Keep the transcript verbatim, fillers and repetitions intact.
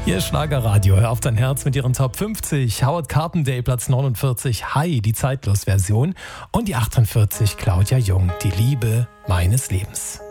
Hier ist Schlagerradio. Hör auf dein Herz mit ihren Top fünfzig. Howard Carpendale, Platz neunundvierzig. Hi, die Zeitlos-Version. Und die achtundvierzig, Claudia Jung, die Liebe meines Lebens.